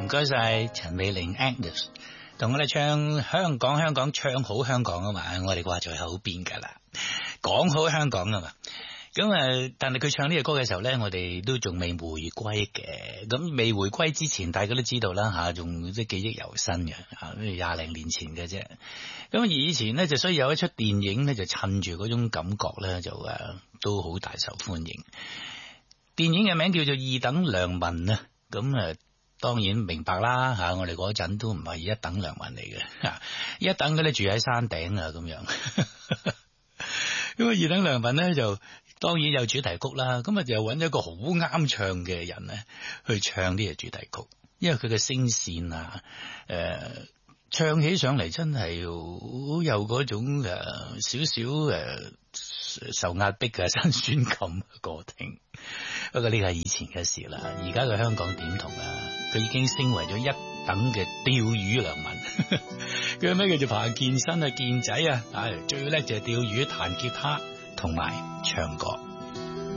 該晒陳美玲 Agnes 同我哋唱香港唱好香港啊嘛，我哋掛在口邊噶啦，講好香港啊嘛。咁但係佢唱呢個歌嘅時候咧，我哋都仲未回歸嘅。咁未回歸之前，大家都知道啦吓，仲即係記憶猶新嘅吓，20零年前嘅啫。咁以前咧就所以有一出電影咧，就趁住嗰種感覺咧，就都好大受歡迎。電影嘅名叫做《二等良民》啊。咁當然明白啦吓，我哋嗰陣都唔係一等良民嚟嘅吓，一等嘅咧住喺山頂啊咁樣。咁二等良民咧就當然有主題曲啦，咁就揾一個好啱唱嘅人咧去唱呢個主題曲，因為佢嘅聲線啊，唱起上嚟真係好有嗰種少少受壓迫嘅辛酸感過聽。不過呢個係以前嘅事啦，而家嘅香港點同啊？佢已經升為咗一等嘅釣魚良民。佢咩叫做彭健新啊、健仔啊，最叻就係釣魚、彈吉他同埋唱歌。